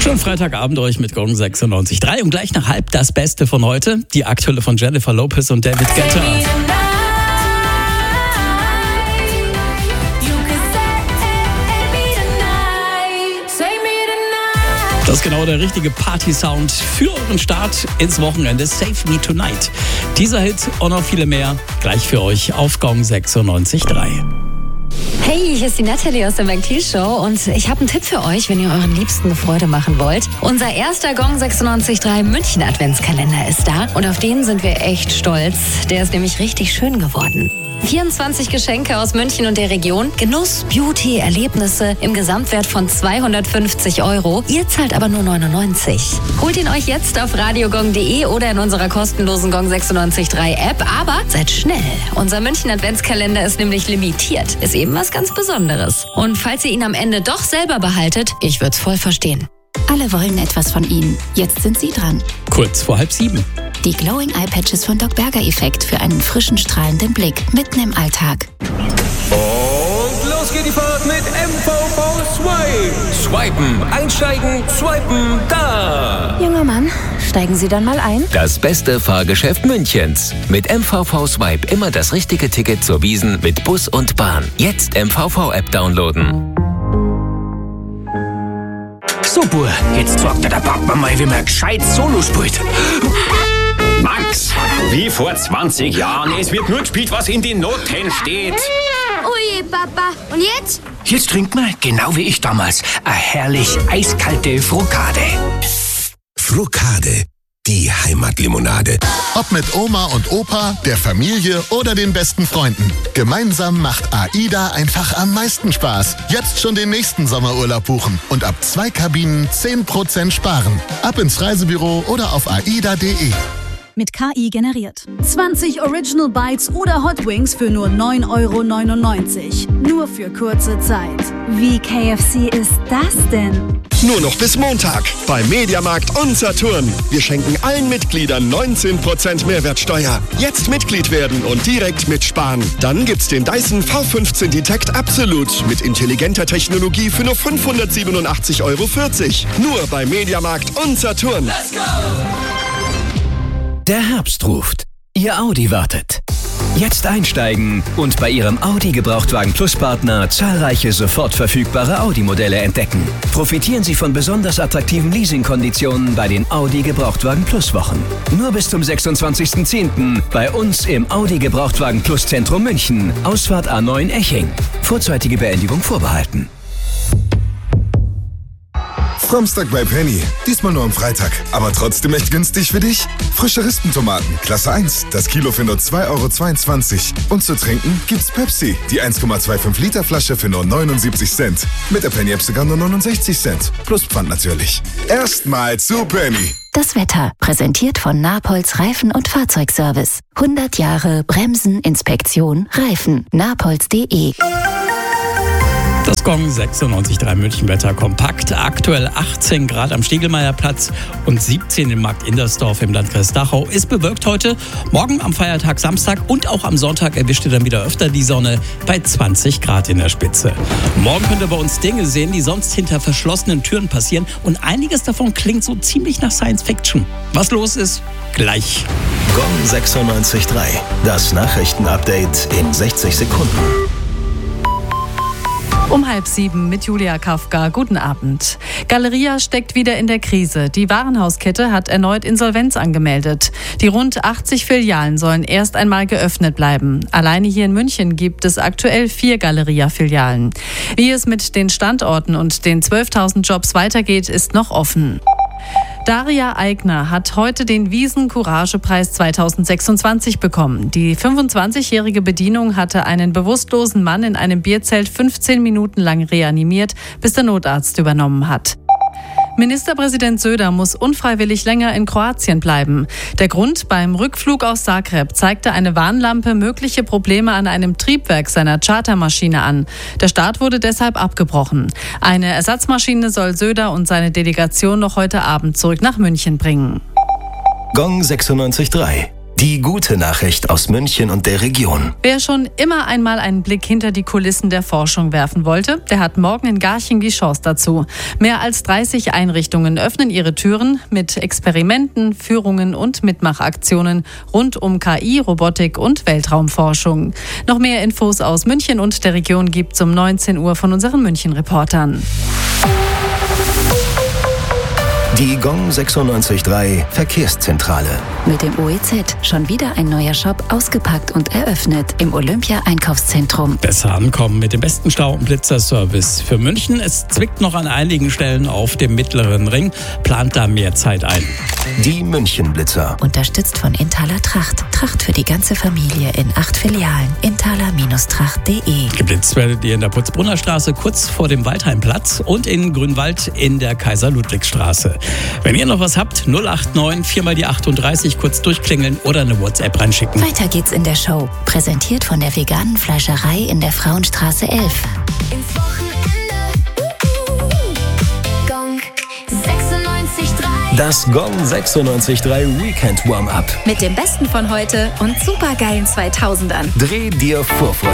Schönen Freitagabend euch mit Gong 96.3 und gleich nach halb das Beste von heute. Die aktuelle von Jennifer Lopez und David Guetta. Das ist genau der richtige Party-Sound für euren Start ins Wochenende. Save Me Tonight. Dieser Hit und noch viele mehr gleich für euch auf Gong 96.3. Hey, hier ist die Natalie aus der McT-Show und ich habe einen Tipp für euch, wenn ihr euren Liebsten eine Freude machen wollt. Unser erster Gong 96.3 München Adventskalender ist da und auf den sind wir echt stolz. Der ist nämlich richtig schön geworden. 24 Geschenke aus München und der Region, Genuss, Beauty, Erlebnisse im Gesamtwert von 250 €. Ihr zahlt aber nur 99. Holt ihn euch jetzt auf radiogong.de oder in unserer kostenlosen Gong 96.3 App. Aber seid schnell. Unser München Adventskalender ist nämlich limitiert. Ist eben was ganz Besonderes. Und falls ihr ihn am Ende doch selber behaltet, ich würde es voll verstehen. Alle wollen etwas von Ihnen. Jetzt sind Sie dran. Kurz vor 6:30. Die Glowing Eye Patches von Doc Berger Effekt für einen frischen, strahlenden Blick mitten im Alltag. Und los geht die Fahrt mit MVV Swipe. Swipen, einsteigen, swipen, da. Junger Mann, steigen Sie dann mal ein. Das beste Fahrgeschäft Münchens. Mit MVV Swipe immer das richtige Ticket zur Wiesn mit Bus und Bahn. Jetzt MVV-App downloaden. So, Bur, jetzt sagt der Papa mal, wie man gescheit Solo spielt. Max, wie vor 20 Jahren. Es wird nur gespielt, was in den Noten steht. Oje, Papa. Und jetzt? Jetzt trinkt man, genau wie ich damals, eine herrlich eiskalte Frokade. Frokade, die Heimatlimonade. Ob mit Oma und Opa, der Familie oder den besten Freunden. Gemeinsam macht AIDA einfach am meisten Spaß. Jetzt schon den nächsten Sommerurlaub buchen und ab 2 Kabinen 10% sparen. Ab ins Reisebüro oder auf aida.de. Mit KI generiert. 20 Original Bites oder Hot Wings für nur 9,99 €. Nur für kurze Zeit. Wie KFC ist das denn? Nur noch bis Montag bei Mediamarkt und Saturn. Wir schenken allen Mitgliedern 19% Mehrwertsteuer. Jetzt Mitglied werden und direkt mitsparen. Dann gibt's den Dyson V15 Detect Absolute mit intelligenter Technologie für nur 587,40 €. Nur bei Mediamarkt und Saturn. Let's go! Der Herbst ruft. Ihr Audi wartet. Jetzt einsteigen und bei Ihrem Audi Gebrauchtwagen Plus Partner zahlreiche sofort verfügbare Audi-Modelle entdecken. Profitieren Sie von besonders attraktiven Leasingkonditionen bei den Audi Gebrauchtwagen Plus Wochen. Nur bis zum 26.10. bei uns im Audi Gebrauchtwagen Plus Zentrum München. Ausfahrt A9 Eching. Vorzeitige Beendigung vorbehalten. Samstag bei Penny. Diesmal nur am Freitag. Aber trotzdem echt günstig für dich. Frische Rispentomaten, Klasse 1. Das Kilo für nur 2,22 €. Und zu trinken gibt's Pepsi. Die 1,25 Liter Flasche für nur 79 Cent. Mit der Penny-App sogar nur 69 Cent. Plus Pfand natürlich. Erstmal zu Penny. Das Wetter, präsentiert von Napolz Reifen- und Fahrzeugservice. 100 Jahre Bremsen, Inspektion, Reifen. Napolz.de. Das Gong 96.3 München-Wetter kompakt. Aktuell 18 Grad am Stegelmeierplatz und 17 im Markt Indersdorf im Landkreis Dachau. Ist bewölkt heute. Morgen am Feiertag Samstag und auch am Sonntag erwischt ihr dann wieder öfter die Sonne bei 20 Grad in der Spitze. Morgen könnt ihr bei uns Dinge sehen, die sonst hinter verschlossenen Türen passieren. Und einiges davon klingt so ziemlich nach Science Fiction. Was los ist, gleich. Gong 96.3. Das Nachrichtenupdate in 60 Sekunden. Um 6:30 mit Julia Kafka. Guten Abend. Galeria steckt wieder in der Krise. Die Warenhauskette hat erneut Insolvenz angemeldet. Die rund 80 Filialen sollen erst einmal geöffnet bleiben. Alleine hier in München gibt es aktuell 4 Galeria-Filialen. Wie es mit den Standorten und den 12.000 Jobs weitergeht, ist noch offen. Daria Eigner hat heute den Wiesn-Courage-Preis 2026 bekommen. Die 25-jährige Bedienung hatte einen bewusstlosen Mann in einem Bierzelt 15 Minuten lang reanimiert, bis der Notarzt übernommen hat. Ministerpräsident Söder muss unfreiwillig länger in Kroatien bleiben. Der Grund: beim Rückflug aus Zagreb zeigte eine Warnlampe mögliche Probleme an einem Triebwerk seiner Chartermaschine an. Der Start wurde deshalb abgebrochen. Eine Ersatzmaschine soll Söder und seine Delegation noch heute Abend zurück nach München bringen. Gong 96.3. Die gute Nachricht aus München und der Region. Wer schon immer einmal einen Blick hinter die Kulissen der Forschung werfen wollte, der hat morgen in Garching die Chance dazu. Mehr als 30 Einrichtungen öffnen ihre Türen mit Experimenten, Führungen und Mitmachaktionen rund um KI, Robotik und Weltraumforschung. Noch mehr Infos aus München und der Region gibt's um 19 Uhr von unseren München-Reportern. Die Gong 96.3 Verkehrszentrale. Mit dem OEZ schon wieder ein neuer Shop ausgepackt und eröffnet im Olympia-Einkaufszentrum. Besser ankommen mit dem besten Stau- und Blitzerservice für München. Es zwickt noch an einigen Stellen auf dem mittleren Ring. Plant da mehr Zeit ein. Die München-Blitzer. Unterstützt von Intaler Tracht. Tracht für die ganze Familie in 8 Filialen. Intaler-Tracht.de. Geblitzt werdet ihr in der Putzbrunner Straße kurz vor dem Waldheimplatz und in Grünwald in der Kaiser-Ludwig-Straße. Wenn ihr noch was habt, 089 4 mal die 38 kurz durchklingeln oder eine WhatsApp reinschicken. Weiter geht's in der Show. Präsentiert von der veganen Fleischerei in der Frauenstraße 11. Ins Wochenende. Gong 96.3. Das Gong 96.3 Weekend Warm-Up. Mit dem Besten von heute und supergeilen 2000ern. Dreh dir Vorfreude